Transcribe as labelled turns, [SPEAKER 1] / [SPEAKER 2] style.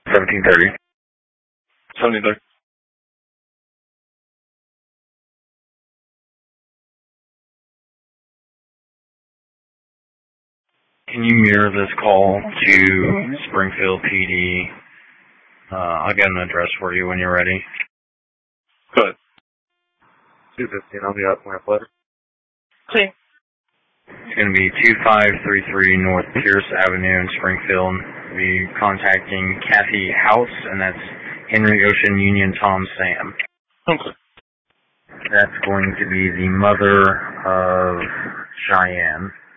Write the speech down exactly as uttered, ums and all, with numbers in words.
[SPEAKER 1] seventeen thirty.
[SPEAKER 2] seventeen thirty.
[SPEAKER 1] Can you mirror this call to Springfield P D? Uh, I'll get an address for you when you're ready.
[SPEAKER 2] Go ahead.
[SPEAKER 1] two fifteen on the up letter.
[SPEAKER 2] See.
[SPEAKER 1] It's going to be two five three three North Pierce Avenue in Springfield. We'll be contacting Kathy House, and that's Henry Ocean Union Tom Sam.
[SPEAKER 2] Okay.
[SPEAKER 1] That's going to be the mother of Cheyenne.